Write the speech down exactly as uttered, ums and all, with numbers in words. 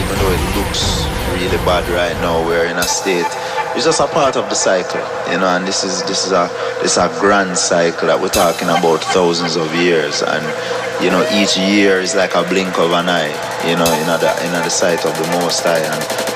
even though it looks really bad right now, we're in a state. It's just a part of the cycle, you know. And this is this is a this is a grand cycle that we're talking about thousands of years, and you know, each year is like a blink of an eye, you know, in the in the sight of the Most High. And